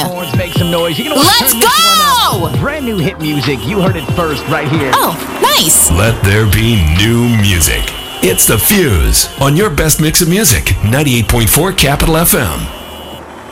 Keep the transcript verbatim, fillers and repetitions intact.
Horns, make some noise. You're gonna want to Let's turn this go! one up. Brand new hit music. You heard it first right here. Oh, nice. Let there be new music. It's The Fuse on your best mix of music, ninety-eight point four Capital F M.